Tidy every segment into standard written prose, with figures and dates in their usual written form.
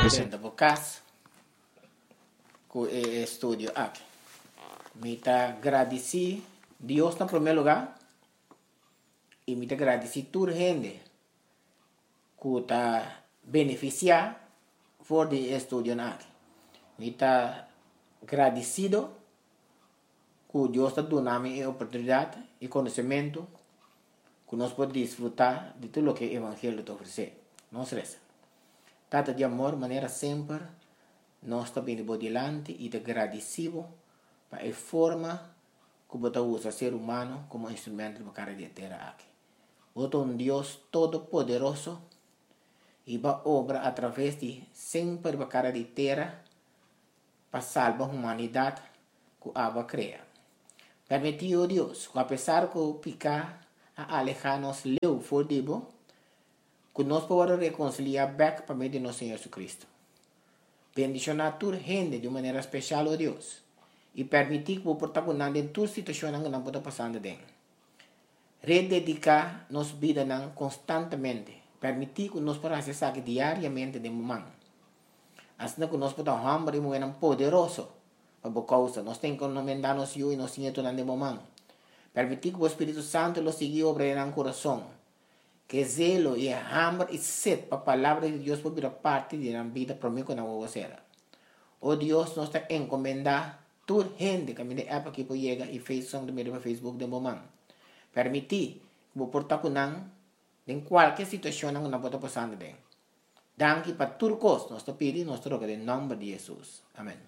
Prenda vocas com estudio aqui. Me tá agradeci Deus no primeiro lugar e me tá agradeci toda gente que tá beneficiar por de estudio aqui. Me tá agradecido que Deus está dando a oportunidade e conhecimento que nós podemos desfrutar de tudo o que o Evangelho te oferece. Não se resta. Tata de amor, maneira sempre, nós estamos indo adiante e agradecido para a forma que você usa ser humano como instrumento para cara de terra aqui. Você é um Deus todo-poderoso e vai obra através de sempre para cara de terra para salvar a humanidade que Abba cria. Permitiu Deus, que apesar que picar a alejar-nos leu for debo, que nós podemos reconciliar back para meio de nosso Senhor Jesus Cristo. Bendicionar toda gente de maneira especial, oh Deus, e permitir que o protagonista em toda situação que não pode passar dentro. Rededicar nossa vida constantemente, permitir que nós podamos acessar diariamente de momento. Assim que nós podemos hambre e mover poderoso para a causa. Nós temos que encomendar-nos e nós temos que de momento. Permitir que o Espírito Santo lo siga obrando en corazón. Que zelo y hambre y sed para la palabra de Dios por vida parte de la vida para mí con la vocera. Oh Dios, nos está encomendando toda gente que me de app aquí por llega y Facebook de Facebook de momento. Permitir que o portar con en cualquier situación que no pueda pasar de. Danke para todo costo, nos pedimos nuestro roga en nombre de Jesús. Amén.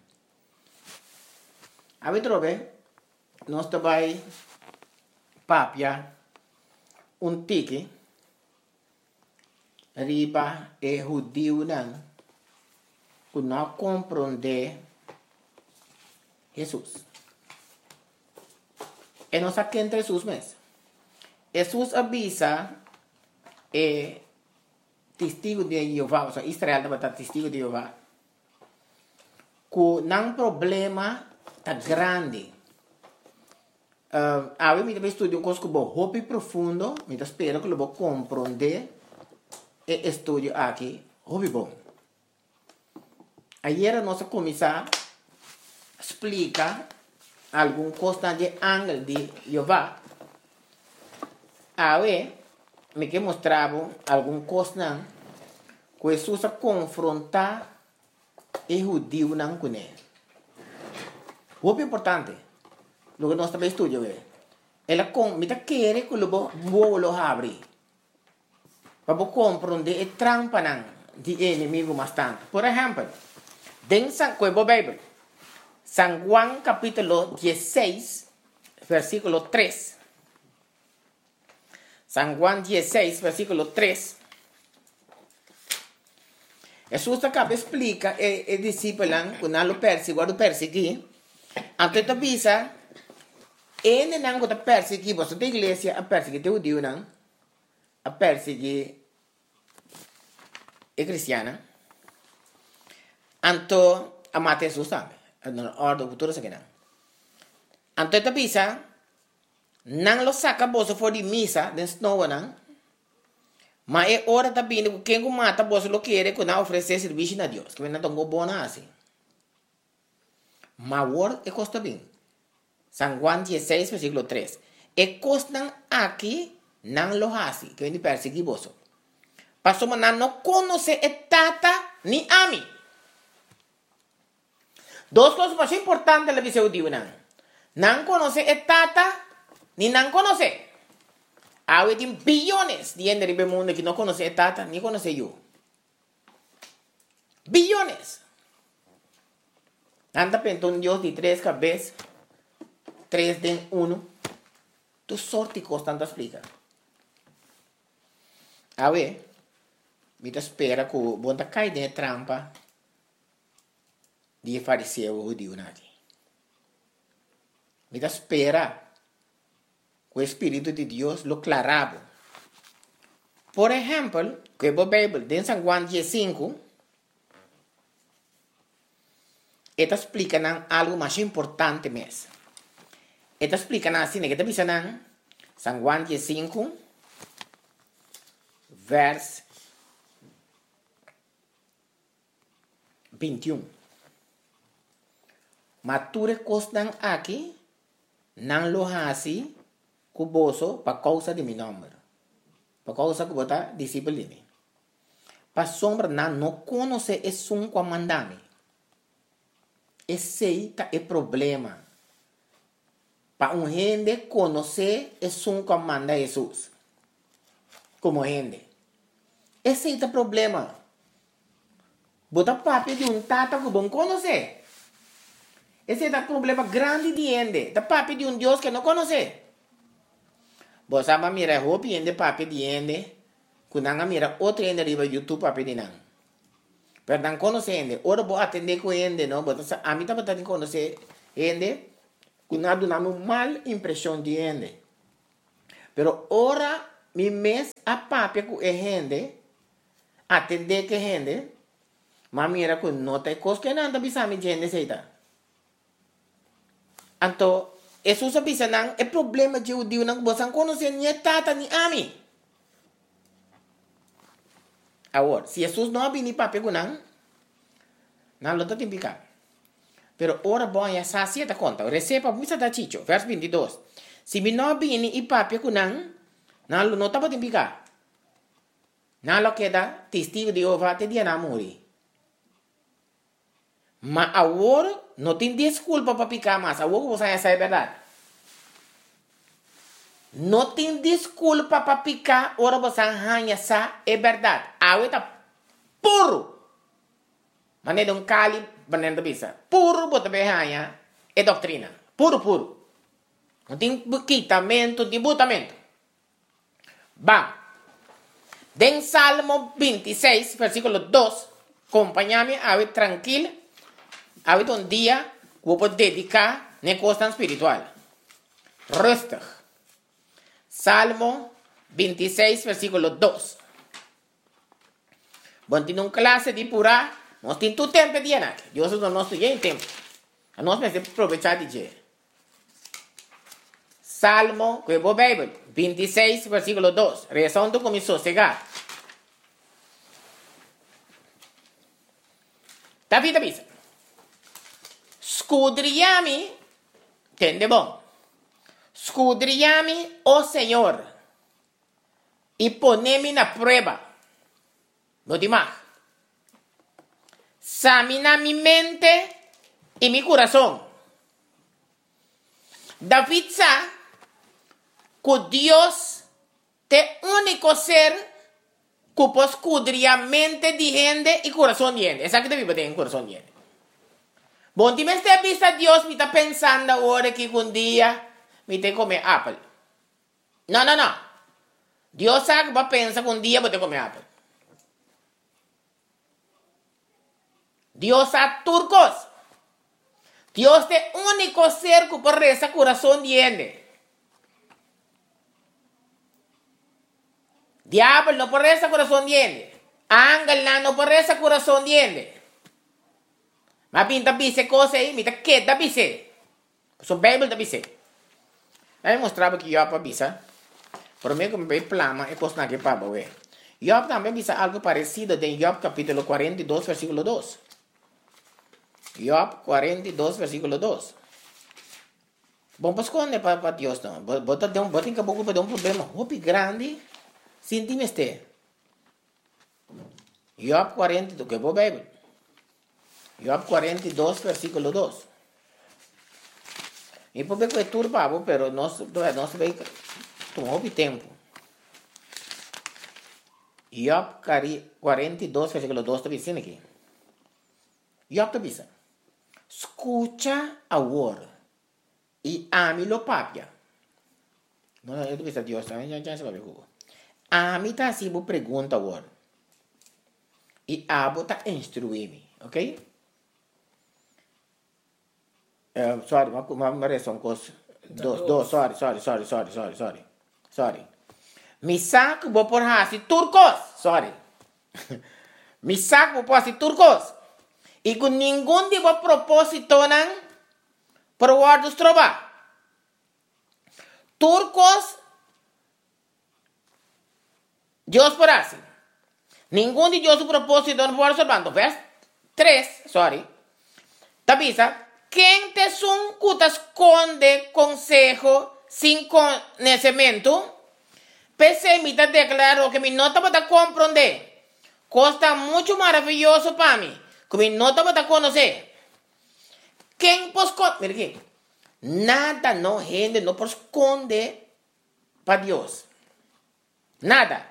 A ver, trobe, nos vai papia un tiki riba e judío que não compreende Jesus. E nós aqui entre Jesus mesmo. Jesus avisa testigo de Jeová, ou seja, Israel deve estar testigo de Jeová, que não problema tá grande. Agora me estudo um coisa que vou hobby profundo, me espero que eu vou compreender e estudo aqui, hobby bom. Ayer nós começar a explicar algum coisa de ángel de Jeová. Agora me que mostrava algum coisa que Jesus a confrontar o judeu não com ele. Hobby importante. Lo que nós também estudamos ela me quer que lo abrir para compreender a trampa de inimigo bastante. Por exemplo, dentro da Bíblia, San Juan capítulo 16, versículo 3. San Juan 16, versículo 3. Jesús acá explica el discípulo que no lo persigue, antes de avisa ele não está perseguindo você da igreja a perseguir o judeu não a perseguir a cristiana então a matar Jesus também na ordem futura seguinte então está bisa não lo saca você for de missa de snow não mas é hora também que quem mata você lo quer que não oferecer serviço a Deus que não tão bom assim mas o é custa bem San Juan 16, versículo 3. E costan aqui não lo hace, que vem de perseguir você. Pastor, mas não conhece a tata ni a mim. Duas coisas mais importantes da visão de não. Não conhece a tata, ni não conhece. Há bilhões de gente no mundo que não conhece a tata, ni conhece eu. Bilhões. Anda pensando Deus de 3 cabeças. 3 de 1, tu sorte constante explica. A ver, me espera que o bom cai de trampa de fariseu o judeu aqui. Me espera que o Espírito de Deus lo clarava. Por exemplo, que a Bíblia, em San Juan 15, esta explica algo mais importante mesmo. Esta explica assim, que está pensando San Juan 15, verso 21. Mature costan aqui, não lo hasi, cuboso, para causa de meu nome. Para causa que botar disciplina. Para sombra, não conhece esse um comandame. Esse aí é o problema. Para um gente conhecer esse um comanda Jesus. Como gente. Esse aí é o problema. Bota papi de um tata que bom conhecer. Esse é o problema grande de gente. Da papi de um Deus que não conhece. Você vai mirar roupa de papi de gente. Quando você mira outro gente riba YouTube papi de não. Pero não conhece gente. Ora vou atender com gente, não. A mim também tem que conhecer gente. Quando nós damos uma mal impressão de gente. Pero ora, mi mês a papi com gente. Atender que gente. Mas mira que não tem coisa que não está pensando de gente seita. Então, isso é bisa nang é problema de judeu nang bosan conhecer nem tata nem ami. Agora, se Jesus não abrir para pegar não lo tem picar. Pero ora bom é sacia ta conta. Receba misa da chicho, verso 22. Se me não abrir e para pegar não lo não tá para picar. Não lo queda testigo de Jeová te dia na morrer. Mas agora não tem desculpa para picar mais. Agora você já sabe a verdade. Não tem desculpa para picar. Agora você já sabe a verdade. Agora está puro. Mas não é um cali banana da bisa. Puro bota bem é doutrina. Puro, puro. Não tem quitamento, tem botamento. Bam. Den Salmo 26, versículo 2. Acompanha-me, a tranquilo. Ahorita un día vou poder dedicar na costa espiritual. Rustig. Salmo 26, versículo 2. Bom, tem uma classe de pura, nós temos todo tempo de anar. Deus não nos tem tempo. Nós precisamos aproveitar de dia. Salmo, que é a Bíblia, 26, versículo 2. Rezando começou a chegar. David avisa. Escudriami, entende bom? Escudriami, oh Senhor, e ponemi na prova. No demais. Examina mi mente e mi coração. David sabe que Deus é o único ser que pode escudriar a mente de gente e coração de gente. É isso que David tem em coração de gente. Bom, se me está vista Deus, me está pensando agora que um dia me tem que comer apple. Não, não, não. Deus sabe que vai pensar que um dia vou ter que comer apple. Deus sabe turcos. Deus é o único ser que pode rezar o coração de gente. Diabo não pode rezar o coração de gente. Ángel não pode rezar o coração de gente. Mas pinta bise coisa aí, me tá quieta bise. So Bible da bise. Aí mostrava que Job bisa. Por mim como bem plama é coisa que para boé. Job também bisa algo parecido em Job capítulo 42 versículo 2. Job 42 versículo 2. Bom, pues quando é para Deus não. Bota em caboclo para dar um problema muito grande. Sintime este. Job 42 que é a Bíblia. Job 42, versículo 2. E por que é turbado, pero nós vai tomar tempo. Job 42, versículo 2 está dizendo aqui. Job está dizendo. Escucha agora e ame-lo papia. Não, eu estou dizendo Deus, já se vai ver. Ame está assim, vou perguntar agora. E abo está instruir-me, ok? Sorry, uma reação coisa. Sorry. Misak vou por hasi turcos. Sorry. Misak vou por hasi turcos. E com nenhum de vos propósito não por guardos trova. Turcos Deus por hasi. Nenhum de Deus propósito não por observando, ves? 3, sorry. Tabisa, ¿quién te son cutas esconde consejo sin conocimiento? Pese me te declaro que mi nota para comprender. Costa mucho maravilloso para mí. Que mi nota para conocer. ¿Quién pues mira aquí. Nada no gente no por esconde para Dios. Nada.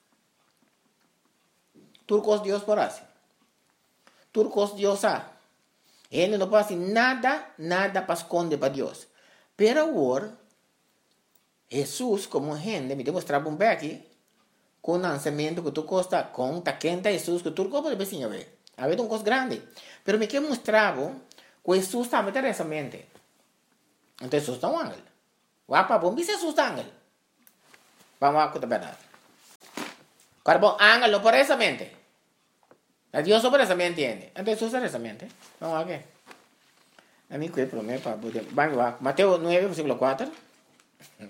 Turcos Dios por así. Turcos Dios a. Gente no puede hacer nada para esconder para Dios. Pero ahora, Jesús como gente me demostraba un aquí con lanzamiento que tú costa con taquenta Jesús que tú puedes ver sin ver. A ver un cosa grande. Pero me que mostraba que Jesús también te esa mente. Entonces Jesús está un ángel. Guapa, bom dice Jesús está ángel. Vamos a contar verdad. Cuando ángel no por esa mente. A Dios sobre esa mente entiende. Entonces Jesús es esa mente. Vamos a ver. A mí que prometo para poder. Vamos a Mateo 9, versículo 4.